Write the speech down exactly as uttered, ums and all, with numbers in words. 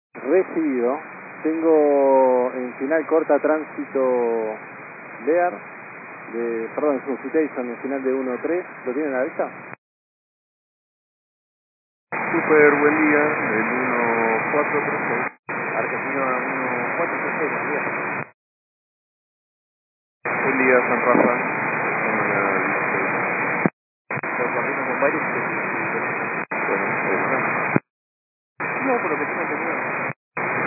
Recibido. Tengo en final corta tránsito Lear, de, perdón, Citation en final de uno tres. ¿Lo tienen a la vista? Super, buen día, el uno cuatro tres seis. Argentina uno cuatro tres seis, buen día. Buen día, San Rafa. Semana Los corriendo con varios